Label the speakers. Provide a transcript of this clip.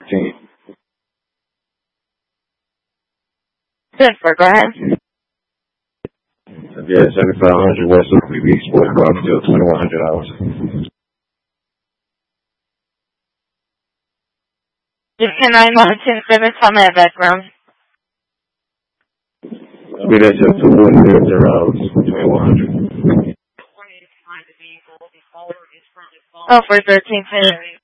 Speaker 1: Jennifer, go ahead.
Speaker 2: Yeah, 7500 West Oakley Beach, Boy, still $2,100.
Speaker 1: You can I mountain service on my background.
Speaker 2: We that's just 2,100.
Speaker 1: Oh, for 13.